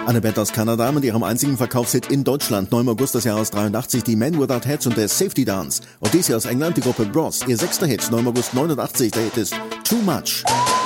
Eine Band aus Kanada mit ihrem einzigen Verkaufshit in Deutschland, 9. August des Jahres 83, die Men Without Heads und der Safety Dance. Und dies hier aus England die Gruppe Bros, ihr 6. Hit, 9. August 89, der Hit ist Too Much.